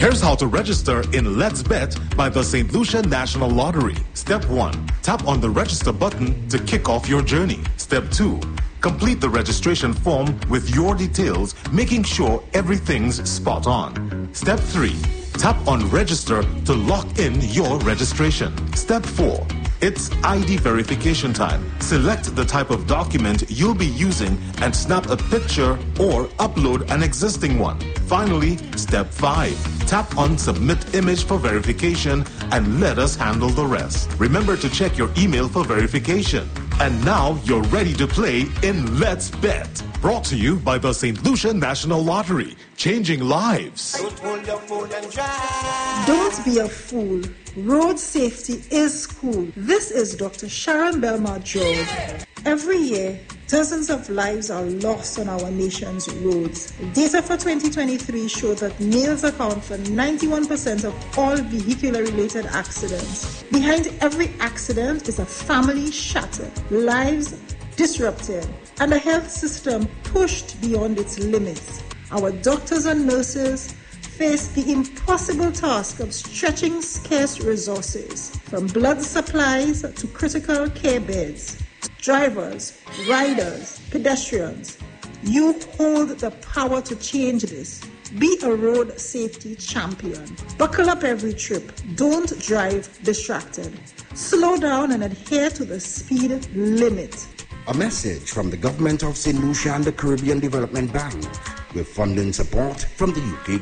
Here's how to register in Let's Bet by the St. Lucia National Lottery. Step 1. Tap on the register button to kick off your journey. Step 2. Complete the registration form with your details, making sure everything's spot on. Step 3. Tap on register to lock in your registration. Step 4. It's ID verification time. Select the type of document you'll be using and snap a picture or upload an existing one. Finally, step 5. Tap on submit image for verification and let us handle the rest. Remember to check your email for verification. And now you're ready to play in Let's Bet. Brought to you by the St. Lucia National Lottery, changing lives. Don't be a fool. Road safety is cool. This is Dr. Sharon Belmar George. Every year, dozens of lives are lost on our nation's roads. Data for 2023 show that males account for 91% of all vehicular-related accidents. Behind every accident is a family shattered, lives disrupted, and a health system pushed beyond its limits. Our doctors and nurses face the impossible task of stretching scarce resources, from blood supplies to critical care beds. Drivers, riders, pedestrians, you hold the power to change this. Be a road safety champion. Buckle up every trip. Don't drive distracted. Slow down and adhere to the speed limit. A message from the government of St. Lucia and the Caribbean Development Bank with funding support from the UK